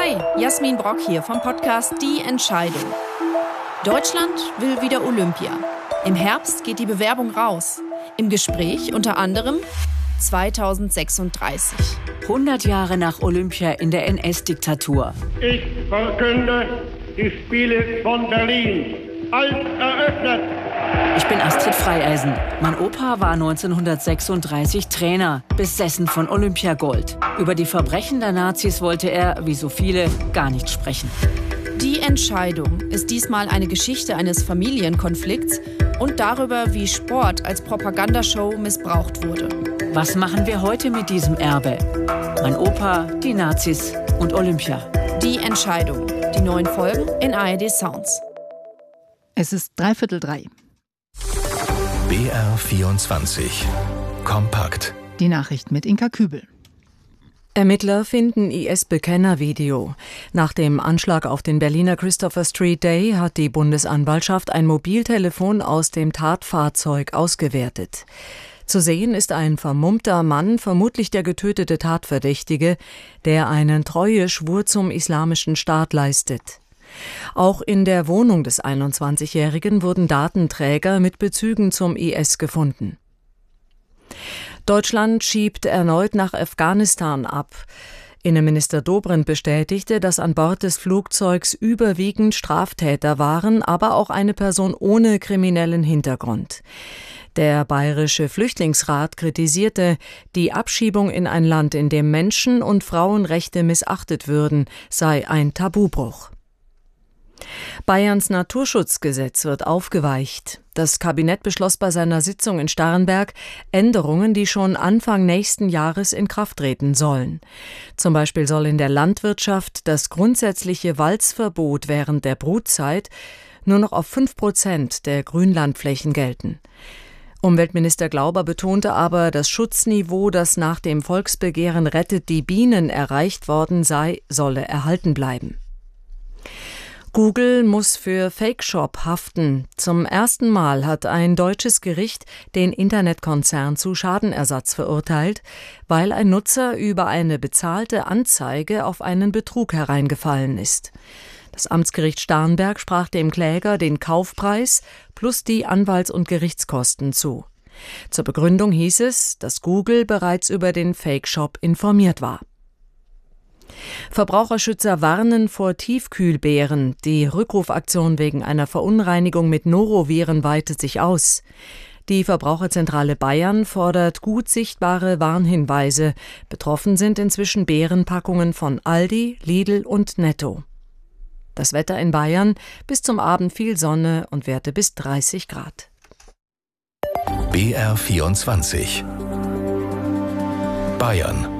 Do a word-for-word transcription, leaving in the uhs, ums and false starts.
Hi, Jasmin Brock hier vom Podcast Die Entscheidung. Deutschland will wieder Olympia. Im Herbst geht die Bewerbung raus. Im Gespräch unter anderem zweitausendsechsunddreißig. hundert Jahre nach Olympia in der N S-Diktatur. Ich verkünde die Spiele von Berlin als eröffnet. Ich bin Astrid Freieisen. Mein Opa war neunzehnhundertsechsunddreißig Trainer, besessen von Olympiagold. Über die Verbrechen der Nazis wollte er, wie so viele, gar nicht sprechen. Die Entscheidung ist diesmal eine Geschichte eines Familienkonflikts und darüber, wie Sport als Propagandashow missbraucht wurde. Was machen wir heute mit diesem Erbe? Mein Opa, die Nazis und Olympia. Die Entscheidung. Die neuen Folgen in A R D Sounds. Es ist dreiviertel drei. B R vierundzwanzig. Kompakt. Die Nachricht mit Inka Kübel. Ermittler finden I S-Bekenner-Video. Nach dem Anschlag auf den Berliner Christopher Street Day hat die Bundesanwaltschaft ein Mobiltelefon aus dem Tatfahrzeug ausgewertet. Zu sehen ist ein vermummter Mann, vermutlich der getötete Tatverdächtige, der einen Treueschwur zum Islamischen Staat leistet. Auch in der Wohnung des einundzwanzigjährigen wurden Datenträger mit Bezügen zum I S gefunden. Deutschland schiebt erneut nach Afghanistan ab. Innenminister Dobrindt bestätigte, dass an Bord des Flugzeugs überwiegend Straftäter waren, aber auch eine Person ohne kriminellen Hintergrund. Der Bayerische Flüchtlingsrat kritisierte, die Abschiebung in ein Land, in dem Menschen- und Frauenrechte missachtet würden, sei ein Tabubruch. Bayerns Naturschutzgesetz wird aufgeweicht. Das Kabinett beschloss bei seiner Sitzung in Starnberg Änderungen, die schon Anfang nächsten Jahres in Kraft treten sollen. Zum Beispiel soll in der Landwirtschaft das grundsätzliche Walzverbot während der Brutzeit nur noch auf fünf Prozent der Grünlandflächen gelten. Umweltminister Glauber betonte aber, das Schutzniveau, das nach dem Volksbegehren Rettet die Bienen erreicht worden sei, solle erhalten bleiben. Google muss für Fake Shop haften. Zum ersten Mal hat ein deutsches Gericht den Internetkonzern zu Schadenersatz verurteilt, weil ein Nutzer über eine bezahlte Anzeige auf einen Betrug hereingefallen ist. Das Amtsgericht Starnberg sprach dem Kläger den Kaufpreis plus die Anwalts- und Gerichtskosten zu. Zur Begründung hieß es, dass Google bereits über den Fake Shop informiert war. Verbraucherschützer warnen vor Tiefkühlbeeren. Die Rückrufaktion wegen einer Verunreinigung mit Noroviren weitet sich aus. Die Verbraucherzentrale Bayern fordert gut sichtbare Warnhinweise. Betroffen sind inzwischen Beerenpackungen von Aldi, Lidl und Netto. Das Wetter in Bayern: bis zum Abend viel Sonne und Werte bis dreißig Grad. B R vierundzwanzig. Bayern.